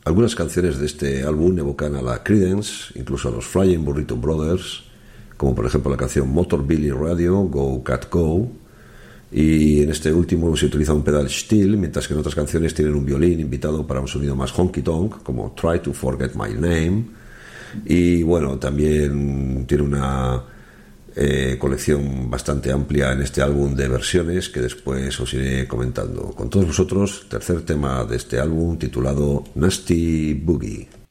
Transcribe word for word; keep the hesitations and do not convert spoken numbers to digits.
Algunas canciones de este álbum evocan a la Creedence, incluso a los Flying Burrito Brothers, como por ejemplo la canción Motor Billy Radio, Go Cat Go, y en este último se utiliza un pedal steel, mientras que en otras canciones tienen un violín invitado para un sonido más honky tonk, como Try to Forget My Name. Y bueno, también tiene una eh, colección bastante amplia en este álbum de versiones que después os iré comentando. Con todos vosotros, tercer tema de este álbum titulado Nasty Boogie.